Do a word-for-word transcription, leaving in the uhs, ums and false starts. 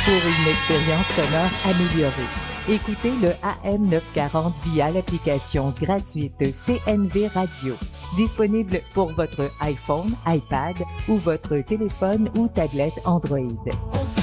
pour une expérience sonore améliorée. Écoutez le A M neuf cent quarante via l'application gratuite C N V Radio. Disponible pour votre iPhone, iPad ou votre téléphone ou tablette Android.